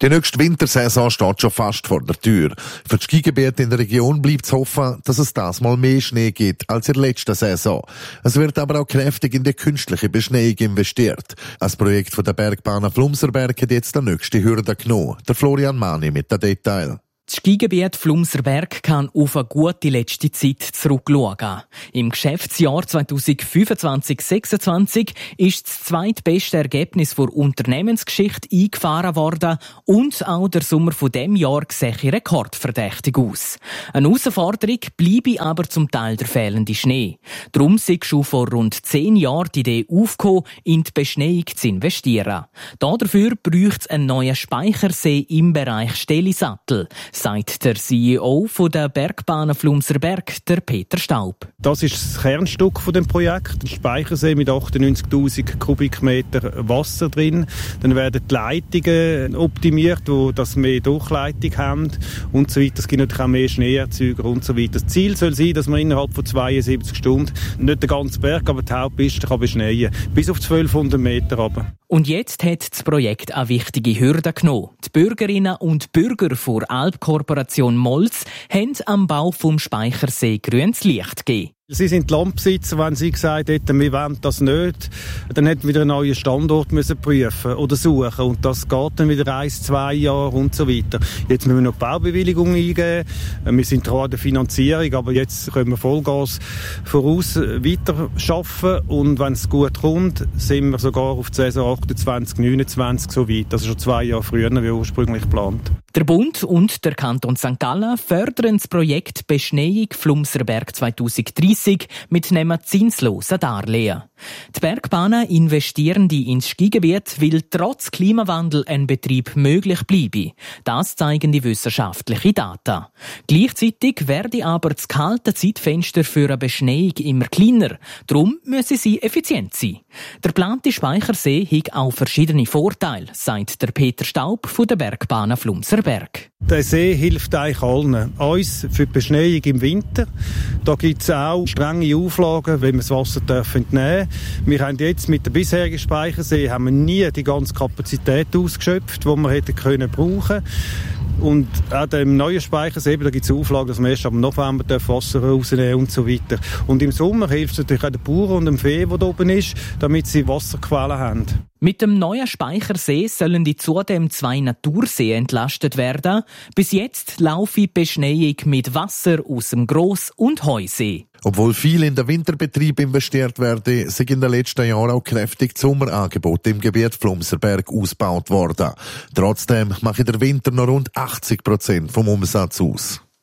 Die nächste Wintersaison steht schon fast vor der Tür. Für die Skigebiete in der Region bleibt zu hoffen, dass es das mal mehr Schnee gibt als in der letzten Saison. Es wird aber auch kräftig in die künstliche Beschneiung investiert. Als Projekt von der Bergbahn Flumserberg hat jetzt der nächste Hürde genommen. Der Florian Mani mit den Details. Das Skigebiet Flumserberg kann auf eine gute letzte Zeit zurückschauen. Im Geschäftsjahr 2025/26 ist das zweitbeste Ergebnis der Unternehmensgeschichte eingefahren worden und auch der Sommer von diesem Jahr sieht rekordverdächtig aus. Eine Herausforderung bleibe aber zum Teil der fehlende Schnee. Darum ist schon vor rund 10 Jahren die Idee aufgekommen, in die Beschneiung zu investieren. Dafür braucht es einen neuen Speichersee im Bereich Stellisattel, sagt der CEO der Bergbahn Flumserberg, der Peter Staub. Das ist das Kernstück von dem Projekt. Ein Speichersee mit 98.000 Kubikmeter Wasser drin. Dann werden die Leitungen optimiert, die das mehr Durchleitung haben und so weiter. Es gibt natürlich auch mehr Schneeerzeuger und so weiter. Das Ziel soll sein, dass man innerhalb von 72 Stunden nicht den ganzen Berg, aber die Hauptpiste kann beschneien. Bis auf 1200 Meter runter. Und jetzt hat das Projekt eine wichtige Hürde genommen. Die Bürgerinnen und Bürger der Alpkorporation Molz haben am Bau vom Speichersee grünes Licht gegeben. Sie sind Landbesitzer, wenn Sie gesagt hätten, wir wollen das nicht, dann hätten wir wieder einen neuen Standort müssen prüfen oder suchen. Und das geht dann wieder 1-2 Jahre und so weiter. Jetzt müssen wir noch die Baubewilligung eingeben. Wir sind dran an der Finanzierung, aber jetzt können wir Vollgas voraus weiter arbeiten. Und wenn es gut kommt, sind wir sogar auf die Saison 28/29 so weit. Das ist schon 2 Jahre früher, wie ursprünglich geplant. Der Bund und der Kanton St. Gallen fördern das Projekt Beschneiung Flumserberg 2030 mit einem zinslosen Darlehen. Die Bergbahnen investieren ins Skigebiet, weil trotz Klimawandel ein Betrieb möglich bleibe. Das zeigen die wissenschaftlichen Daten. Gleichzeitig werde aber das kalte Zeitfenster für eine Beschneiung immer kleiner. Darum müssen sie effizient sein. Der geplante Speichersee hat auch verschiedene Vorteile, sagt der Peter Staub von der Bergbahn Flumserberg. Der See hilft eigentlich allen. Uns für die Beschneiung im Winter. Da gibt es auch strenge Auflagen, wenn wir das Wasser entnehmen dürfen. Wir haben jetzt mit dem bisherigen Speichersee haben wir nie die ganze Kapazität ausgeschöpft, die wir hätten können brauchen. Und auch dem neuen Speichersee, da gibt es Auflagen, dass wir erst am November Wasser rausnehmen und so weiter. Und im Sommer hilft es natürlich auch den Bauern und dem Vieh, der da oben ist, damit sie Wasserquellen haben. Mit dem neuen Speichersee sollen die zudem 2 Naturseen entlastet werden. Bis jetzt laufe die Beschneiung mit Wasser aus dem Gross- und Heusee. Obwohl viel in den Winterbetrieb investiert werde, sind in den letzten Jahren auch kräftig die Sommerangebote im Gebiet Flumserberg ausgebaut worden. Trotzdem mache der Winter noch rund 80% vom Umsatz aus.